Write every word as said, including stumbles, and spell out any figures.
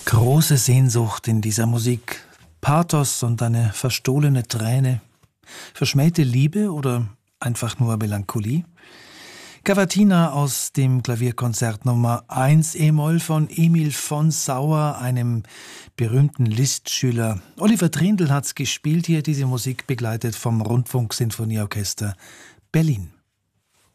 Große Sehnsucht in dieser Musik, Pathos und eine verstohlene Träne, verschmähte Liebe oder einfach nur Melancholie? Cavatina aus dem Klavierkonzert Nummer eins e-Moll von Emil von Sauer, einem berühmten Liszt-Schüler. Oliver Trindl hat's gespielt hier, diese Musik begleitet vom Rundfunksinfonieorchester Berlin.